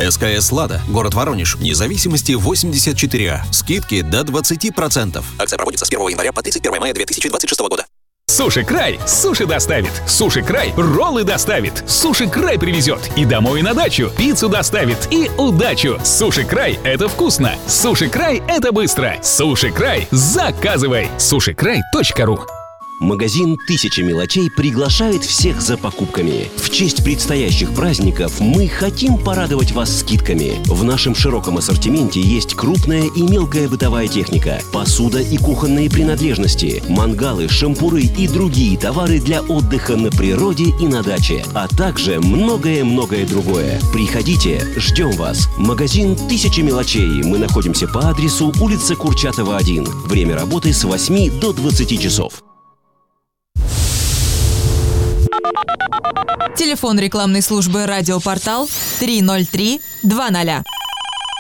СКС «Лада», город Воронеж, независимости 84А. Скидки до 20%. Акция проводится с 1 января по 31 мая 2026 года. Суши Край суши доставит. Суши Край роллы доставит. Суши Край привезет. И домой, и на дачу. Пиццу доставит. И удачу. Суши Край — это вкусно. Суши Край — это быстро. Суши Край. Заказывай. Сушикрай.ру. Магазин «Тысяча мелочей» приглашает всех за покупками. В честь предстоящих праздников мы хотим порадовать вас скидками. В нашем широком ассортименте есть крупная и мелкая бытовая техника, посуда и кухонные принадлежности, мангалы, шампуры и другие товары для отдыха на природе и на даче, а также многое-многое другое. Приходите, ждем вас. Магазин «Тысяча мелочей». Мы находимся по адресу улица Курчатова, 1. Время работы с 8 до 20 часов. Телефон рекламной службы «Радиопортал» 303 20.